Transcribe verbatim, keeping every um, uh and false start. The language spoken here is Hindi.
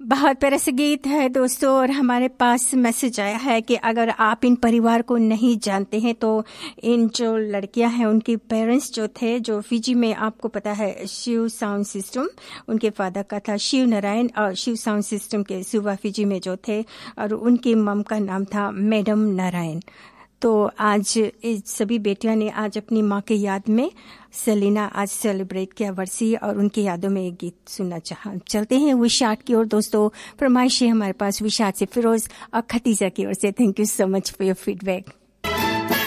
बहुत प्यारा सा गीत है दोस्तों। और हमारे पास मैसेज आया है कि अगर आप इन परिवार को नहीं जानते हैं तो इन जो लड़कियां हैं उनके पेरेंट्स जो थे, जो फिजी में आपको पता है शिव साउंड सिस्टम, उनके फादर का था शिव नारायण और शिव साउंड सिस्टम के सुबह फिजी में जो थे, और उनकी मम का नाम था मैडम नारायण। तो आज इस सभी बेटियों ने आज अपनी माँ के याद में सेलिना आज सेलिब्रेट किया वर्षी, और उनकी यादों में एक गीत सुनना चाहा। चलते हैं विशाट की ओर दोस्तों। फरमाइश है हमारे पास विशाट से फिरोज और खतीजा की ओर से। Thank you so much for your feedback.